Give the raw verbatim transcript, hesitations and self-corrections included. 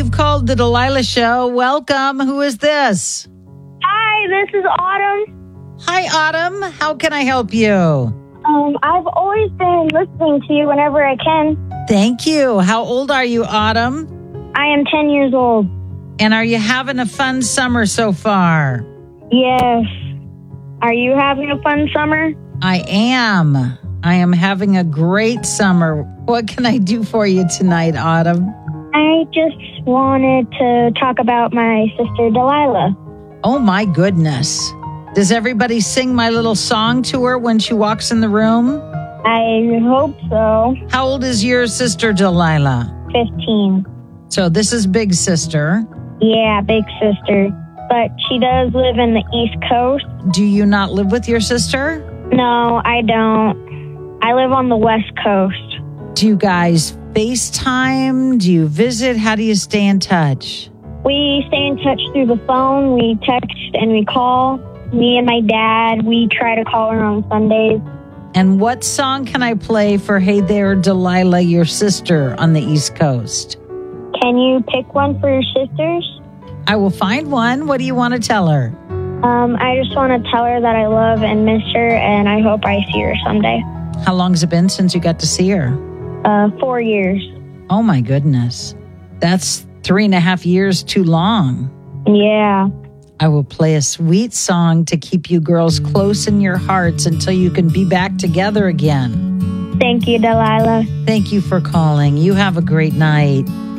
you've called the Delilah Show. Welcome. Who is this? Hi, this is Autumn. Hi, Autumn. How can I help you? Um, I've always been listening to you whenever I can. Thank you. How old are you, Autumn? I am ten years old. And are you having a fun summer so far? Yes. Are you having a fun summer? I am. I am having a great summer. What can I do for you tonight, Autumn? I just wanted to talk about my sister Delilah. Oh, my goodness. Does everybody sing my little song to her when she walks in the room? I hope so. How old is your sister, Delilah? fifteen. So this is big sister. Yeah, big sister. But she does live in the East Coast. Do you not live with your sister? No, I don't. I live on the West Coast. Do you guys FaceTime? Do you visit? How do you stay in touch? We stay in touch through the phone. We text and we call. Me and my dad, we try to call her on Sundays. And what song can I play for Hey There, Delilah, your sister on the East Coast? Can you pick one for your sisters? I will find one. What do you want to tell her? Um, I just want to tell her that I love and miss her, and I hope I see her someday. How long has it been since you got to see her? Uh, four years. Oh, my goodness. That's three and a half years too long. Yeah. I will play a sweet song to keep you girls close in your hearts until you can be back together again. Thank you, Delilah. Thank you for calling. You have a great night.